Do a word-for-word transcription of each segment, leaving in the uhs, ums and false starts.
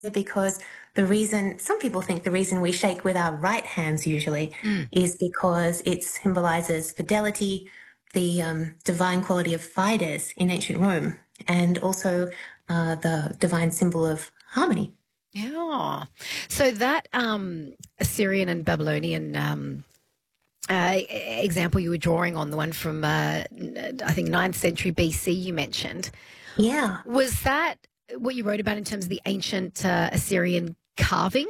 because the reason, some people think the reason we shake with our right hands usually Mm. is because it symbolizes fidelity, the um, divine quality of fides in ancient Rome, and also uh, the divine symbol of harmony. Yeah. So that um, Assyrian and Babylonian um, uh, e- example you were drawing on, the one from, uh, n- I think, ninth century B C you mentioned, Yeah. was that what you wrote about in terms of the ancient uh, Assyrian carving?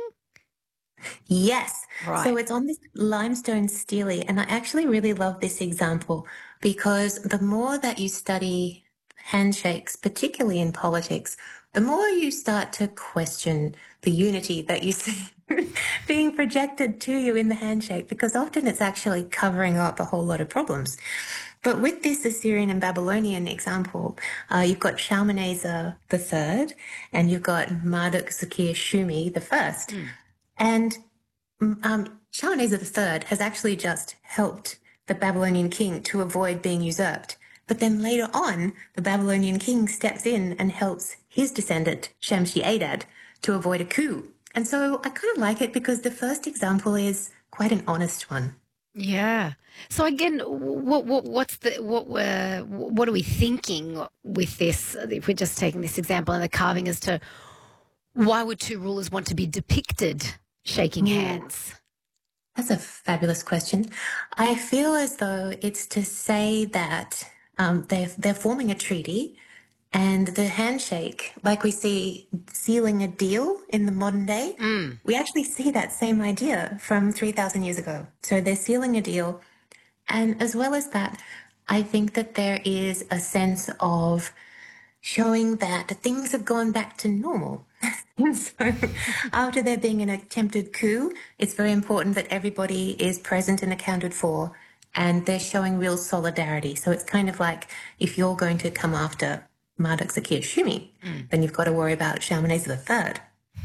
Yes. Right. So it's on this limestone stele, and I actually really love this example because the more that you study handshakes, particularly in politics, the more you start to question the unity that you see being projected to you in the handshake, because often it's actually covering up a whole lot of problems. But with this Assyrian and Babylonian example, uh, you've got Shalmaneser the third, and you've got Marduk Zakir Shumi the first. Mm. And um, Shalmaneser the third has actually just helped the Babylonian king to avoid being usurped. But then later on, the Babylonian king steps in and helps his descendant, Shamshi-Adad, to avoid a coup. And so I kind of like it because the first example is quite an honest one. Yeah. So again, what what what's the what uh, what are we thinking with this? If we're just taking this example and the carving, as to why would two rulers want to be depicted shaking Ooh, hands? that's a fabulous question. I feel as though it's to say that um, they're, they're forming a treaty. And the handshake, like we see sealing a deal in the modern day, Mm. we actually see that same idea from three thousand years ago. So they're sealing a deal. And as well as that, I think that there is a sense of showing that things have gone back to normal. And so after there being an attempted coup, it's very important that everybody is present and accounted for. And they're showing real solidarity. So it's kind of like if you're going to come after Marduk Zakir Shumi, Mm. then you've got to worry about Shalmaneser the third.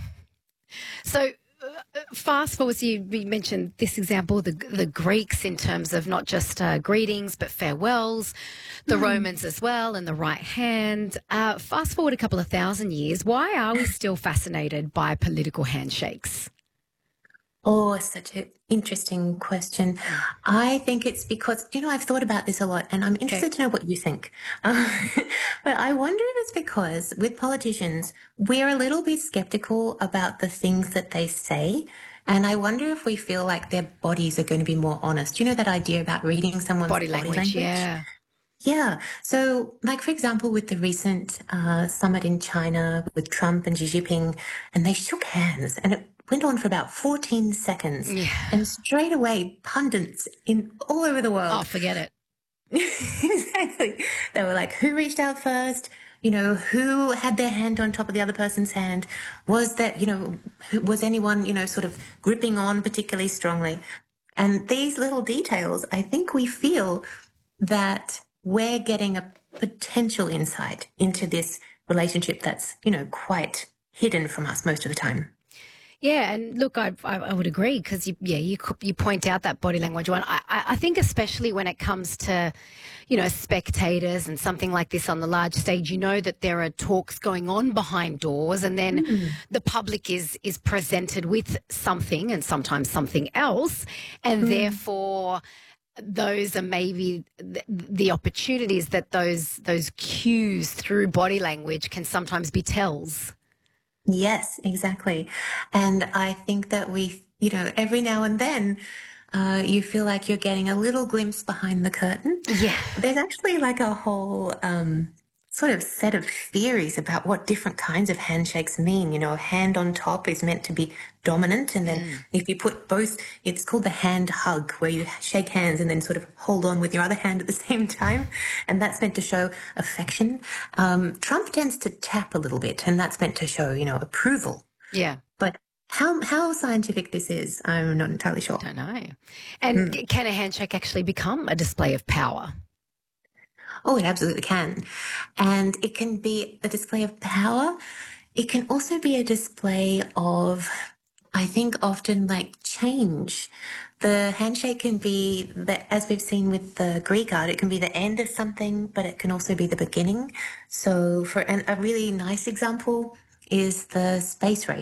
So uh, fast forward, so you, you mentioned this example, the the Greeks in terms of not just uh, greetings but farewells, the Romans as well, and the right hand. Uh, fast forward a couple of thousand years, why are we still fascinated by political handshakes? Oh, such an interesting question. Mm. I think it's because, you know, I've thought about this a lot and I'm Okay. interested to know what you think. Uh, but I wonder if it's because with politicians, we're a little bit skeptical about the things that they say. And I wonder if we feel like their bodies are going to be more honest. You know, that idea about reading someone's Body body language, language? yeah. Yeah. So, like, for example, with the recent uh, summit in China with Trump and Xi Jinping, and they shook hands, and it went on for about fourteen seconds. Yeah. And straight away, pundits in all over the Oh, world, forget it. exactly, they were like, who reached out first? You know, who had their hand on top of the other person's hand? Was that, you know, who- was anyone, you know, sort of gripping on particularly strongly? And these little details, I think we feel that we're getting a potential insight into this relationship that's, you know, quite hidden from us most of the time. Yeah, and look, I I, I would agree because you, yeah, you you point out that body language one. I I I think especially when it comes to, you know, spectators and something like this on the large stage, you know that there are talks going on behind doors, and then Mm. the public is is presented with something and sometimes something else, and Mm. therefore those are maybe the, the opportunities that those those cues through body language can sometimes be tells. Yes, exactly. And I think that we, you know, every now and then, uh, you feel like you're getting a little glimpse behind the curtain. Yeah. There's actually like a whole um, sort of set of theories about what different kinds of handshakes mean. You know, a hand on top is meant to be dominant, and then Mm. if you put both, it's called the hand hug, where you shake hands and then sort of hold on with your other hand at the same time, and that's meant to show affection. Um, Trump tends to tap a little bit, and that's meant to show, you know, approval. Yeah. But how how scientific this is, I'm not entirely sure. Don't know. And Mm. c- can a handshake actually become a display of power? Oh, it absolutely can. And it can be a display of power. It can also be a display of, I think, often like change. The handshake can be, the, as we've seen with the Greek art, it can be the end of something, but it can also be the beginning. So, for an, a really nice example is the space race.